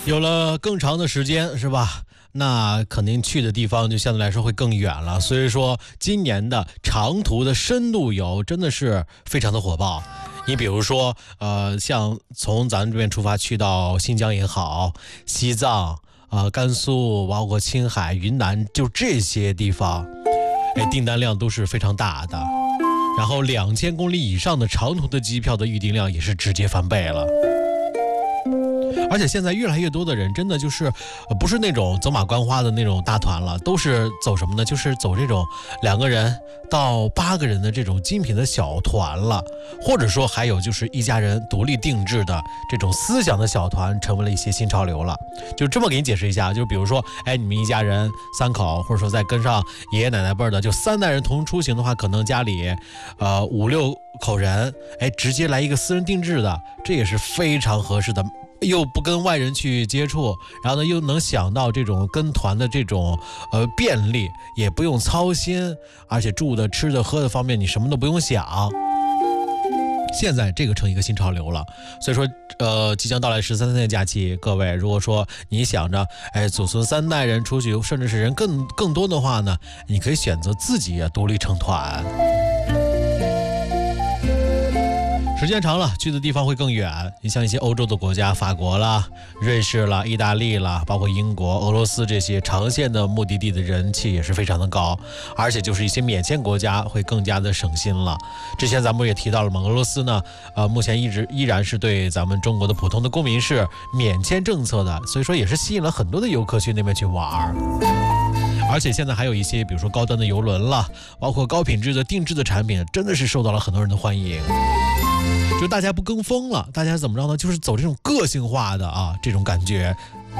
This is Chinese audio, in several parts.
有了更长的时间，是吧？那肯定去的地方就相对来说会更远了。所以说，今年的长途的深度游真的是非常的火爆。你比如说，像从咱们这边出发去到新疆也好，西藏、甘肃，包括青海、云南，就这些地方，订单量都是非常大的。然后2000公里以上的长途的机票的预订量也是直接翻倍了。而且现在越来越多的人真的就是不是那种走马观花的那种大团了，都是走什么呢？就是走这种2个人到8个人的这种精品的小团了，或者说还有就是一家人独立定制的这种思想的小团，成为了一些新潮流了。就这么给你解释一下，就比如说你们一家人3口，或者说再跟上爷爷奶奶辈的，就3代人同出行的话，可能家里5、6口人，直接来一个私人定制的，这也是非常合适的，又不跟外人去接触，然后呢又能想到这种跟团的这种便利，也不用操心，而且住的吃的喝的方面你什么都不用想。现在这个成一个新潮流了，所以说即将到来13天的假期，各位如果说你想着祖孙3代人出去，甚至是人更多的话呢，你可以选择自己独立成团。时间长了，去的地方会更远。你像一些欧洲的国家，法国啦、瑞士啦、意大利啦，包括英国、俄罗斯这些长线的目的地的人气也是非常的高，而且就是一些免签国家会更加的省心了。之前咱们也提到了嘛，俄罗斯呢，目前依然是对咱们中国的普通的公民是免签政策的，所以说也是吸引了很多的游客去那边去玩。而且现在还有一些比如说高端的邮轮了，包括高品质的定制的产品，真的是受到了很多人的欢迎。就大家不跟风了，大家怎么着呢？就是走这种个性化的这种感觉。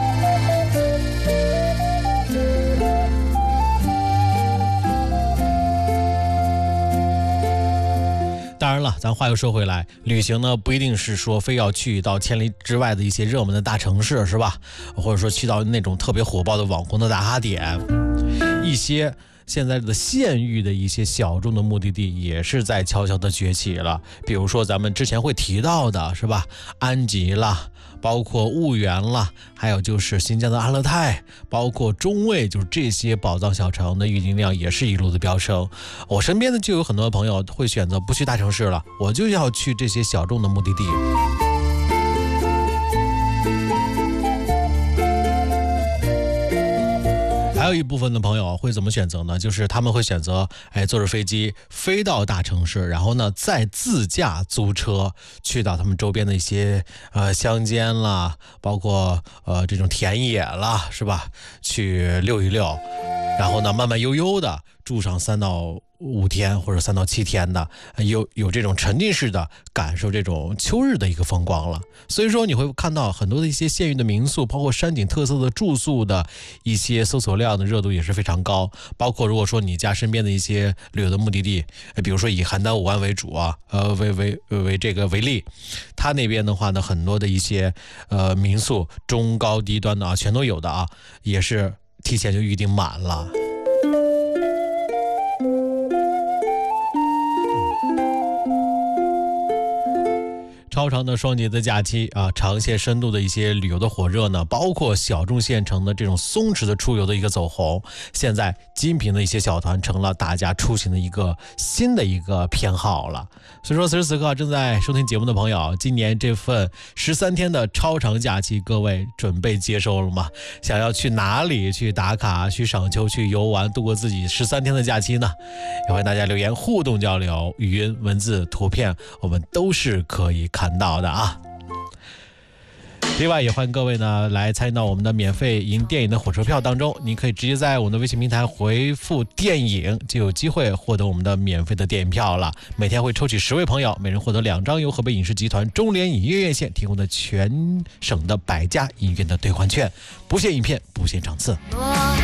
当然了，咱话又说回来，旅行呢不一定是说非要去到千里之外的一些热门的大城市，是吧？或者说去到那种特别火爆的网红的打卡点，一些现在的县域的一些小众的目的地也是在悄悄的崛起了。比如说咱们之前会提到的，是吧？安吉啦，包括婺源啦，还有就是新疆的阿勒泰，包括中卫，就是这些宝藏小城的预订量也是一路的飙升。我身边的就有很多朋友会选择不去大城市了，我就要去这些小众的目的地。还有一部分的朋友会怎么选择呢？就是他们会选择坐着飞机飞到大城市，然后呢再自驾租车去到他们周边的一些乡间啦，包括这种田野啦，是吧？去溜一溜，然后呢慢慢悠悠的住上3到5天或者3到7天的，有这种沉浸式的感受这种秋日的一个风光了。所以说你会看到很多的一些县域的民宿，包括山景特色的住宿的一些搜索量的热度也是非常高。包括如果说你家身边的一些旅游的目的地，比如说以邯郸5湾为主为例，它那边的话呢，很多的一些民宿中高低端的全都有的也是提前就预订满了。超长的双节的假期长线深度的一些旅游的火热呢，包括小众县城的这种松弛的出游的一个走红，现在精品的一些小团成了大家出行的一个新的一个偏好了。所以说此时此刻正在收听节目的朋友，今年这份13天的超长假期，各位准备接收了吗？想要去哪里去打卡、去赏秋、去游玩，度过自己13天的假期呢？也欢迎大家留言互动交流，语音、文字、图片，我们都是可以看到的啊。另外也欢迎各位呢来参与到我们的免费赢电影的火车票当中，你可以直接在我们的微信平台回复电影，就有机会获得我们的免费的电影票了。每天会抽取10位朋友，每人获得2张由河北影视集团中联影业院线提供的全省的100家影院的兑换券，不限影片，不限场次。